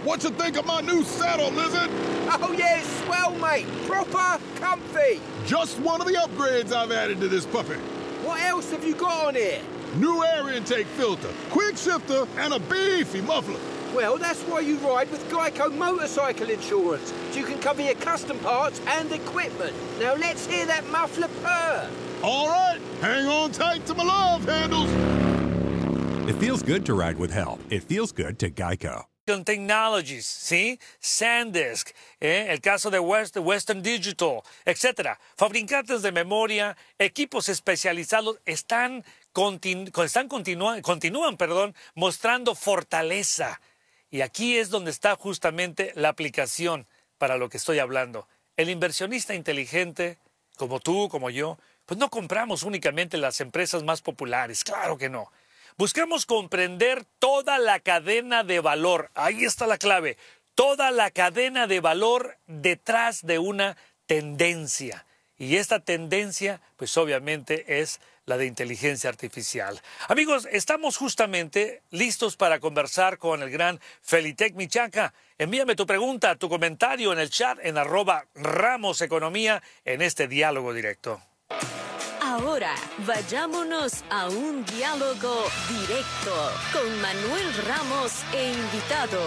What you think of my new saddle, Lizard? Oh, yeah, it's swell, mate. Proper comfy. Just one of the upgrades I've added to this puppy. What else have you got on here? New air intake filter, quick shifter, and a beefy muffler. Well, that's why you ride with Geico Motorcycle Insurance, so you can cover your custom parts and equipment. Now let's hear that muffler purr. All right, hang on tight to my love handles. It feels good to ride with help. It feels good to Geico. Technologies, ¿sí? SanDisk, el caso de Western Digital, etcétera. Fabricantes de memoria, equipos especializados continúan, mostrando fortaleza. Y aquí es donde está justamente la aplicación para lo que estoy hablando. El inversionista inteligente, como tú, como yo, pues no compramos únicamente las empresas más populares, claro que no. Buscamos comprender toda la cadena de valor. Ahí está la clave. Toda la cadena de valor detrás de una tendencia. Y esta tendencia, pues obviamente es la de inteligencia artificial. Amigos, estamos justamente listos para conversar con el gran Felitec Michaca. Envíame tu pregunta, tu comentario en el chat en @RamosEconomía en este diálogo directo. Ahora, vayámonos a un diálogo directo con Manuel Ramos e invitado.